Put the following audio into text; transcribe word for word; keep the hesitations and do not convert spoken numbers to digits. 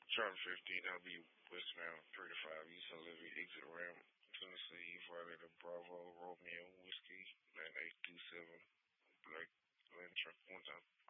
Charlie fifteen, that'll be westbound three to five East Olivia, exit ramp, Tennessee, violator Bravo, Romeo, Whiskey, nine eight two seven, Black Land Truck, one time.